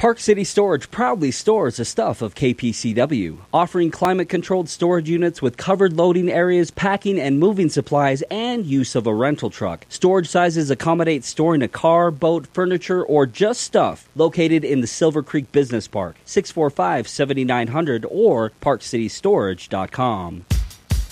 Park City Storage proudly stores the stuff of KPCW, offering climate-controlled storage units with covered loading areas, packing and moving supplies, and use of a rental truck. Storage sizes accommodate storing a car, boat, furniture, or just stuff. Located in the Silver Creek Business Park, 645-7900 or parkcitystorage.com.